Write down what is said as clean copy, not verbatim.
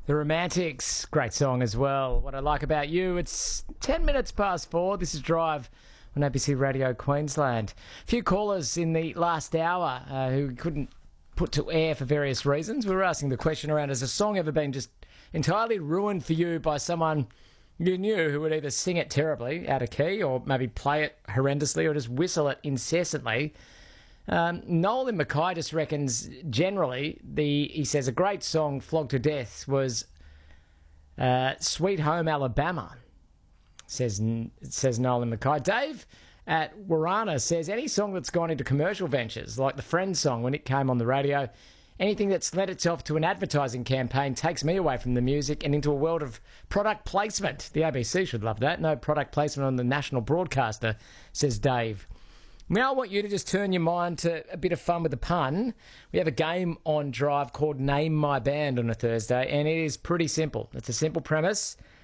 The Romantics, great song as well. What I Like About You. It's 10 minutes past 4. This is Drive on ABC Radio Queensland. A few callers in the last hour who couldn't put to air for various reasons. We were asking the question around, has a song ever been just entirely ruined for you by someone you knew who would either sing it terribly, out of key, or maybe play it horrendously, or just whistle it incessantly? Noel in Mackay just reckons generally he says a great song flogged to death was Sweet Home Alabama, says Noel in Mackay. Dave at Warana says any song that's gone into commercial ventures, like the Friends song when it came on the radio, anything that's led itself to an advertising campaign takes me away from the music and into a world of product placement. The ABC should love that. No product placement on the national broadcaster, says Dave. Now I want you to just turn your mind to a bit of fun with the pun. We have a game on Drive called Name My Band on a Thursday, and it is pretty simple. It's a simple premise.